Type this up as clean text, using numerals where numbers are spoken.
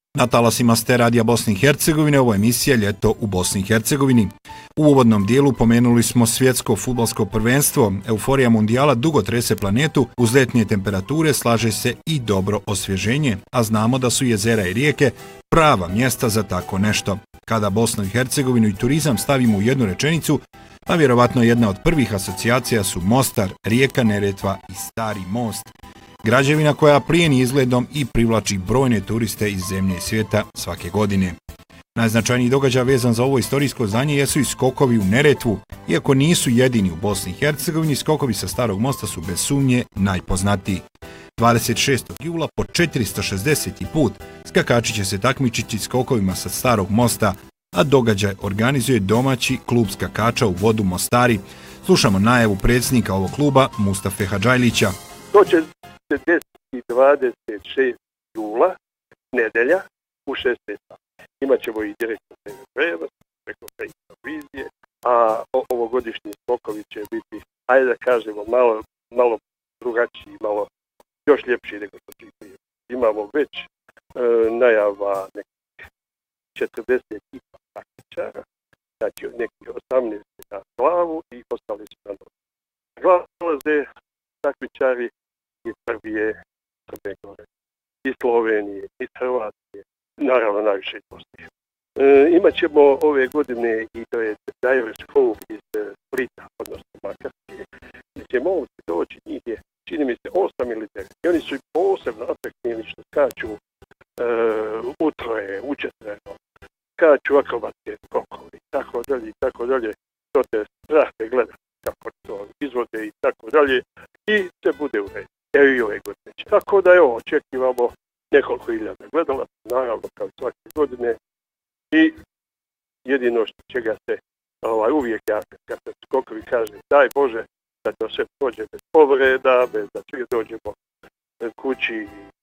Na talasima ste Radija Bosne i Hercegovine, ovo je emisija Ljeto u Bosni i Hercegovini. U uvodnom dijelu pomenuli smo svjetsko fudbalsko prvenstvo. Euforija mundijala dugo trese planetu, uz letnje temperature slaže se i dobro osvježenje, a znamo da su jezera i rijeke prava mjesta za tako nešto. Kada Bosnu i Hercegovinu i turizam stavimo u jednu rečenicu, a vjerovatno jedna od prvih asocijacija su Mostar, rijeka Neretva i Stari most. Građevina koja plijeni izgledom i privlači brojne turiste iz zemlje i svijeta svake godine. Najznačajniji događaj vezan za ovo istorijsko zdanje jesu i skokovi u Neretvu. Iako nisu jedini u Bosni i Hercegovini, skokovi sa Starog mosta su bez sumnje najpoznatiji. 26. jula po 460. put skakači će se takmičiti skokovima sa Starog mosta, a događaj organizuje domaći klub skakača u vodu Mostari. Slušamo najavu predsjednika ovog kluba Mustafe Hadžajlića. To će se desiti 26. jula, nedelja, u 16 sati. Imaćemo i direktno prenos preko televizije, a ovogodišnji skokovi će biti, ajde da kažemo, malo drugačiji, malo još ljepši nego što će prije. Imamo već najava nekih 40 takmičara, znači nekih 18 na glavu i ostali su na nogu. Dolaze takmičari i prvi je Crne Gore, i Slovenije, i Hrvatske, naravno najviše iz Bosne. Imaćemo ove godine i to je Divers Cove iz Splita, odnosno Makarske, gdje će momci doći, njih je, čini mi se, 8 ili 9. I oni su i posebno atraktivni što skaču utroje, učetreno, skaču akrobatske skokovi, tako dalje, to te strah te gleda kako to izvode i tako dalje, i se bude u redu. Evo i ove godine. Tako da evo, očekivamo nekoliko hiljada gledalaca, naravno kao svake godine, i jedino što čega se uvijek ja kad se skokovi kaže, daj Bože da to sve prođe bez povreda, bez da svi dođemo kući